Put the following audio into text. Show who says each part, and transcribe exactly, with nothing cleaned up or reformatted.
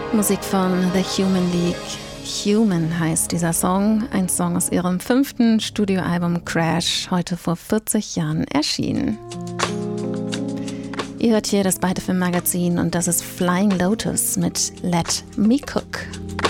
Speaker 1: Musik von The Human League. Human heißt dieser Song, ein Song aus ihrem fünften Studioalbum Crash, heute vor vierzig Jahren erschienen. Ihr hört hier das Beide Film Magazin und das ist Flying Lotus mit Let Me Cook.